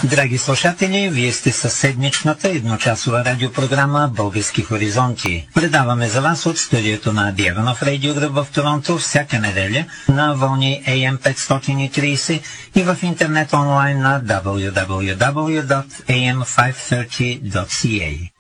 Драги слушатели, вие сте със седмичната едночасова радиопрограма «Български хоризонти». Предаваме за вас от студиото на Диагонов радиогръб в Торонто всяка неделя на вълни AM 530 и в интернет онлайн на www.am530.ca.